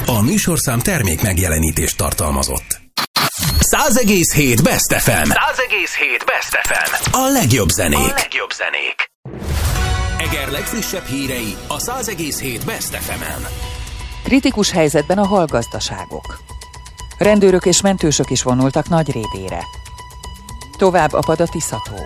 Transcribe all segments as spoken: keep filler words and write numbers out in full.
A műsorszám termék megjelenítést tartalmazott. száz egész hét Best ef em. száz egész hét Best ef em. A legjobb zenék. A legjobb zenék. Eger legfrissebb hírei a száz egész hét Best ef emen. Kritikus helyzetben a halgazdaságok. Rendőrök és mentősök is vonultak Nagyrédére. Tovább apad a Tisza-tó.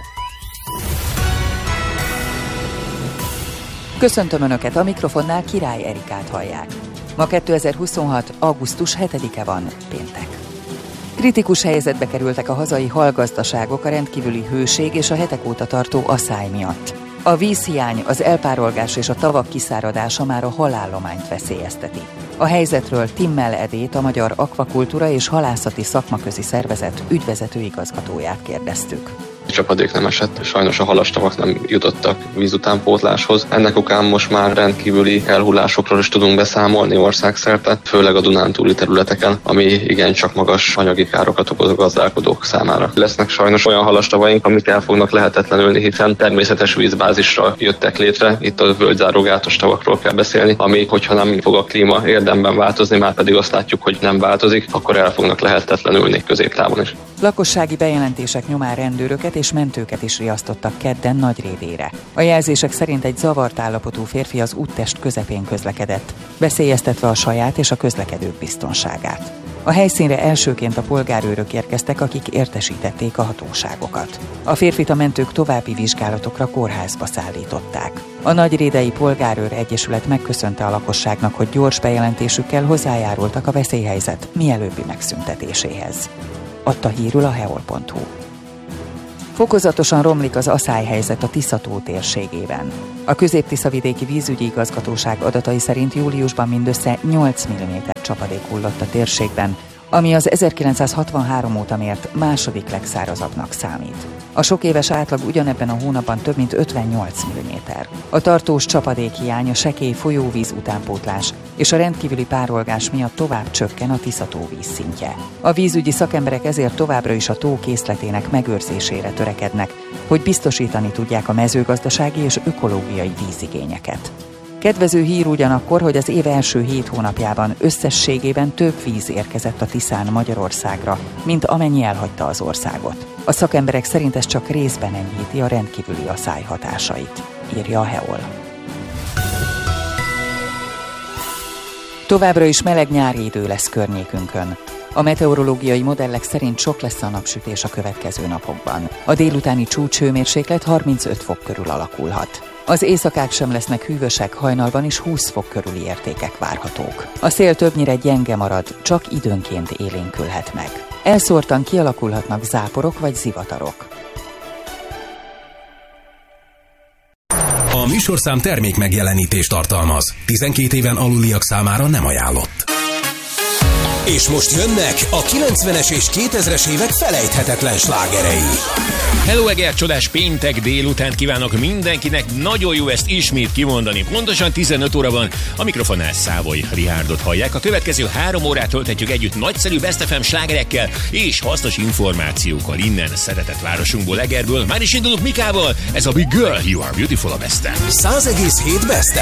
Köszöntöm Önöket, a mikrofonnál Király Erikát hallják. Ma kétezer-huszonhat. augusztus hetedike van, péntek. Kritikus helyzetbe kerültek a hazai halgazdaságok a rendkívüli hőség és a hetek óta tartó aszály miatt. A vízhiány, az elpárolgás és a tavak kiszáradása már a halállományt veszélyezteti. A helyzetről Timmel Edét, a Magyar Akvakultúra és Halászati Szakmaközi Szervezet ügyvezető igazgatóját kérdeztük. Csapadék nem esett, sajnos a halastavak nem jutottak vízutánpótláshoz. Ennek okán most már rendkívüli elhullásokról is tudunk beszámolni országszerte, főleg a Dunántúli területeken, ami igencsak magas anyagi károkat okoz a gazdálkodók számára. Lesznek sajnos olyan halastavaink, amik el fognak lehetetlenülni, hiszen természetes vízbázisra jöttek létre. Itt a völgyzárógátos tavakról kell beszélni, ami, hogyha nem fog a klíma érdemben változni, már pedig azt látjuk, hogy nem változik, akkor el fognak lehetetlenülni középtávon is. Lakossági bejelentések nyomán rendőröket és mentőket is riasztottak kedden Nagyrédére. A jelzések szerint egy zavart állapotú férfi az úttest közepén közlekedett, veszélyeztetve a saját és a közlekedők biztonságát. A helyszínre elsőként a polgárőrök érkeztek, akik értesítették a hatóságokat. A férfit a mentők további vizsgálatokra kórházba szállították. A Nagyrédei Polgárőr Egyesület megköszönte a lakosságnak, hogy gyors bejelentésükkel hozzájárultak a veszélyhelyzet mielőbbi megszüntetéséhez. Adta hírül a heol pont hu. Fokozatosan romlik az aszályhelyzet a Tisza-tó térségében. A Közép-Tiszavidéki Vízügyi Igazgatóság adatai szerint júliusban mindössze nyolc milliméter csapadék hullott a térségben, ami az ezerkilencszázhatvanhárom óta mért második legszárazabbnak számít. A sok éves átlag ugyanebben a hónapban több mint ötvennyolc milliméter. A tartós csapadékhiány, a sekély folyóvíz utánpótlás és a rendkívüli párolgás miatt tovább csökken a Tisza-tó vízszintje. A vízügyi szakemberek ezért továbbra is a tó készletének megőrzésére törekednek, hogy biztosítani tudják a mezőgazdasági és ökológiai vízigényeket. Kedvező hír ugyanakkor, hogy az év első hét hónapjában összességében több víz érkezett a Tiszán Magyarországra, mint amennyi elhagyta az országot. A szakemberek szerint ez csak részben enyhíti a rendkívüli aszály hatásait, írja a heol. Továbbra is meleg nyári idő lesz környékünkön. A meteorológiai modellek szerint sok lesz a napsütés a következő napokban. A délutáni csúcshőmérséklet harmincöt fok körül alakulhat. Az éjszakák sem lesznek hűvösek, hajnalban is húsz fok körüli értékek várhatók. A szél többnyire gyenge marad, csak időnként élénkülhet meg. Elszórtan kialakulhatnak záporok vagy zivatarok. A műsorszám termék megjelenítést tartalmaz. tizenkét éven aluliak számára nem ajánlott. És most jönnek a kilencvenes és kétezres évek felejthetetlen slágerei. Hello Eger, csodás péntek délutánt kívánok mindenkinek, nagyon jó ezt ismét kimondani. Pontosan tizenöt óra van, a mikrofonnál Szávoly Richárdot hallják. A következő három órát tölthetjük együtt nagyszerű Best ef em slágerekkel és hasznos információkkal innen, szeretett városunkból, Egerből. Már is indulunk Mikával, ez a Big Girl, You Are Beautiful a Best-en. száz egész hét Best